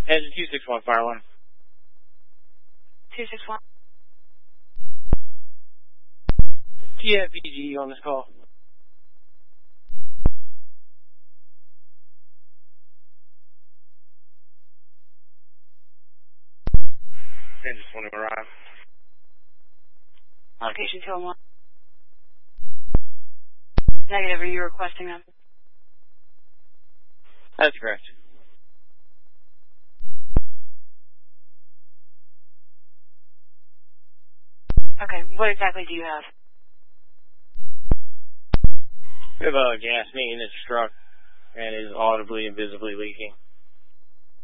Engine 261, fire one. 261. Do you have PG on this call? Engine 20 arrive. Location 201. Negative, are you requesting them? That's correct. Okay, what exactly do you have? We have a gas main that's struck and is audibly and visibly leaking.